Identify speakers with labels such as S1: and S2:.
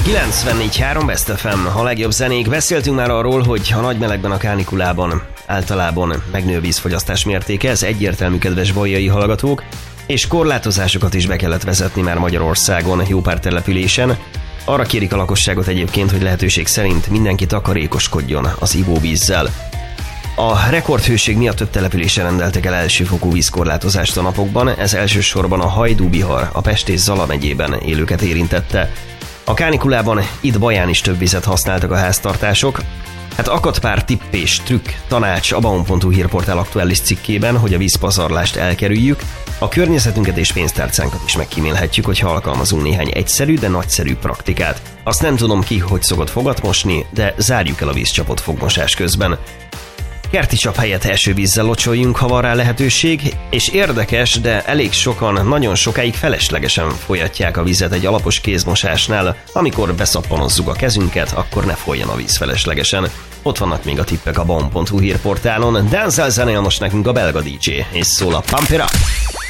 S1: 94.3 Best FM, a legjobb zenék. Beszéltünk már arról, hogy a nagy melegben, a kánikulában általában megnő a vízfogyasztás mértéke, ez egyértelmű, kedves bolyai hallgatók, és korlátozásokat is be kellett vezetni már Magyarországon jó pár településen. Arra kérik a lakosságot egyébként, hogy lehetőség szerint mindenki takarékoskodjon az ivóvízzel. A rekordhőség miatt több településen rendeltek el elsőfokú vízkorlátozást a napokban, ez elsősorban a Hajdú-Bihar, a Pest és Zala megyében élőket érintette. A kánikulában itt Baján is több vizet használtak a háztartások. Hát akadt pár tipp és trükk, tanács a baum.hu hírportál aktuális cikkében, hogy a vízpazarlást elkerüljük, a környezetünket és pénztárcánkat is megkímélhetjük, hogyha alkalmazunk néhány egyszerű, de nagyszerű praktikát. Azt nem tudom ki, hogy szokott fogat mosni, de zárjuk el a vízcsapot fogmosás közben. Kerti csap helyett esővízzel locsoljunk, ha van rá lehetőség, és érdekes, de elég sokan nagyon sokáig feleslegesen folyatják a vizet egy alapos kézmosásnál. Amikor beszappanozzuk a kezünket, akkor ne folyjon a víz feleslegesen. Ott vannak még a tippek a baum.hu hírportálon. Denzel zenél most nekünk a belga DJ, és szól a Pump It Up!